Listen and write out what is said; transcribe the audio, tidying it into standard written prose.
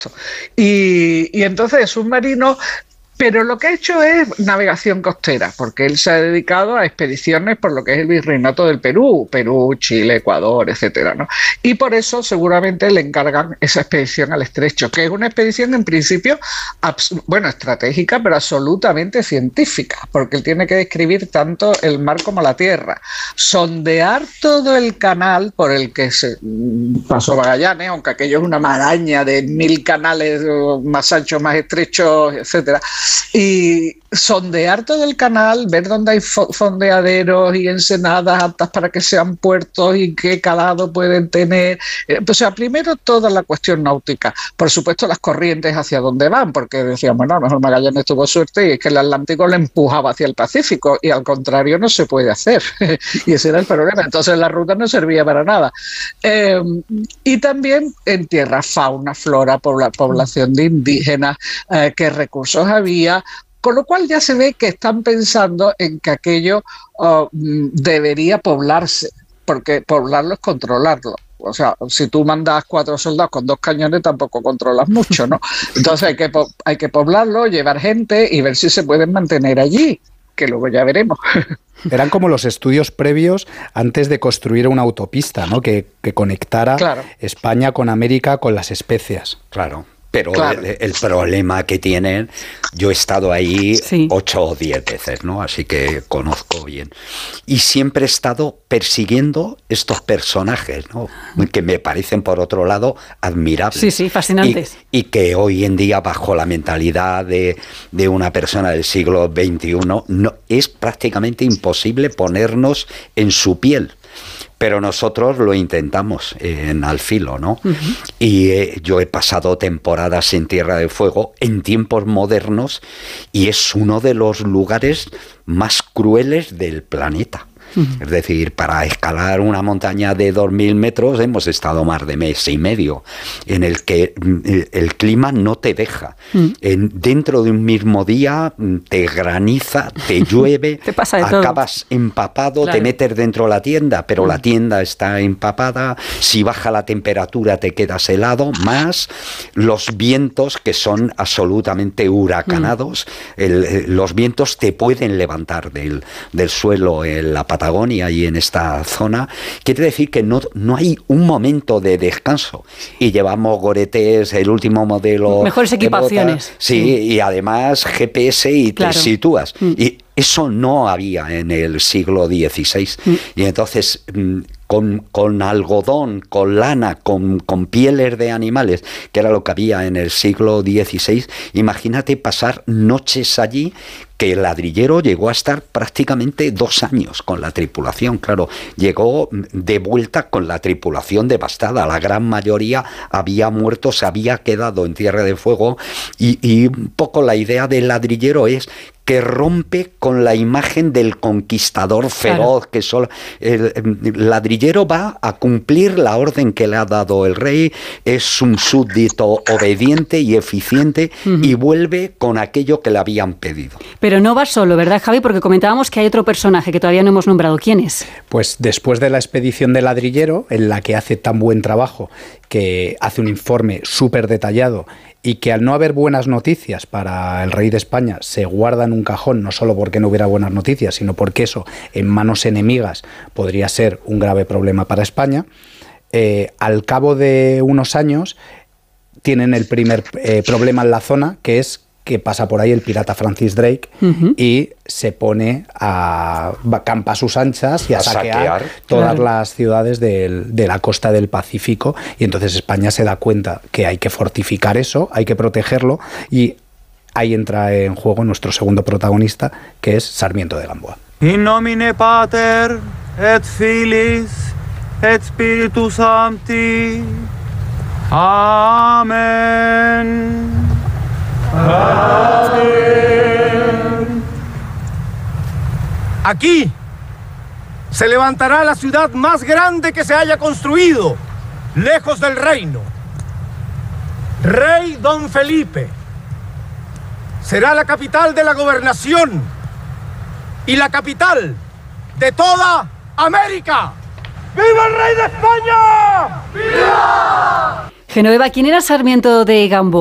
Y entonces submarino, pero lo que ha hecho es navegación costera, porque él se ha dedicado a expediciones por lo que es el virreinato del Perú, Chile, Ecuador, etcétera, ¿no? Y por eso seguramente le encargan esa expedición al Estrecho, que es una expedición en principio, estratégica, pero absolutamente científica, porque él tiene que describir tanto el mar como la tierra, sondear todo el canal por el que se pasó Magallanes, aunque aquello es una maraña de 1000 canales más anchos, más estrechos, etcétera. Y sondear todo el canal, ver dónde hay fondeaderos y ensenadas aptas para que sean puertos y qué calado pueden tener. O sea, primero toda la cuestión náutica. Por supuesto, las corrientes hacia dónde van, porque decíamos, bueno, a lo mejor Magallanes tuvo suerte y es que el Atlántico le empujaba hacia el Pacífico y al contrario no se puede hacer. Y ese era el problema. Entonces la ruta no servía para nada. Y también en tierra, fauna, flora, población de indígenas, qué recursos había. Con lo cual ya se ve que están pensando en que aquello debería poblarse, porque poblarlo es controlarlo. O sea, si tú mandas 4 soldados con 2 cañones tampoco controlas mucho, ¿no? Entonces hay que poblarlo, llevar gente y ver si se pueden mantener allí, que luego ya veremos. Eran como los estudios previos antes de construir una autopista, ¿no? Que conectara España con América con las especias. Claro. Pero el problema que tienen, yo he estado ahí 8 o 10 veces, ¿no? Así que conozco bien. Y siempre he estado persiguiendo estos personajes, ¿no? Que me parecen, por otro lado, admirables. Sí, fascinantes. Y que hoy en día, bajo la mentalidad de una persona del siglo XXI, no, es prácticamente imposible ponernos en su piel. Pero nosotros lo intentamos en Al Filo, ¿no? Uh-huh. Y yo he pasado temporadas en Tierra de Fuego en tiempos modernos y es uno de los lugares más crueles del planeta. Uh-huh. Es decir, para escalar una montaña de 2000 metros hemos estado más de mes y medio, en el que el clima no te deja. Uh-huh. Dentro de un mismo día te graniza, te llueve, te pasa de acabas todo. Empapado, te metes dentro de la tienda, pero la tienda está empapada, si baja la temperatura te quedas helado, más los vientos que son absolutamente huracanados. Los vientos te pueden levantar del suelo en la Patagonia y en esta zona. Quiere decir que no hay un momento de descanso. Y llevamos goretes, el último modelo. Mejores equipaciones. Sí, y además GPS y te sitúas. Y eso no había en el siglo XVI. Y entonces, con algodón, con lana, con pieles de animales, que era lo que había en el siglo XVI, imagínate pasar noches allí, que el ladrillero llegó a estar prácticamente 2 años con la tripulación. Claro, llegó de vuelta con la tripulación devastada. La gran mayoría había muerto, se había quedado en Tierra de Fuego. Y un poco la idea del ladrillero es que rompe con la imagen del conquistador feroz, que solo el ladrillero va a cumplir la orden que le ha dado el rey, es un súbdito obediente y eficiente, y vuelve con aquello que le habían pedido. Pero no va solo, ¿verdad, Javi? Porque comentábamos que hay otro personaje que todavía no hemos nombrado. ¿Quién es? Pues después de la expedición del ladrillero, en la que hace tan buen trabajo, que hace un informe súper detallado, y que al no haber buenas noticias para el rey de España se guarda en un cajón, no solo porque no hubiera buenas noticias, sino porque eso en manos enemigas podría ser un grave problema para España. Al cabo de unos años tienen el primer problema en la zona, que es que pasa por ahí el pirata Francis Drake y se pone campa a sus anchas y a saquear todas las ciudades de la costa del Pacífico, y entonces España se da cuenta que hay que fortificar eso, hay que protegerlo, y ahí entra en juego nuestro segundo protagonista, que es Sarmiento de Gamboa. In nomine Pater et Filis et Spiritus Sancti. Amén. Amén. Aquí se levantará la ciudad más grande que se haya construido, lejos del reino. Rey Don Felipe será la capital de la gobernación y la capital de toda América. ¡Viva el rey de España! ¡Viva! Genoveva, ¿quién era Sarmiento de Gamboa?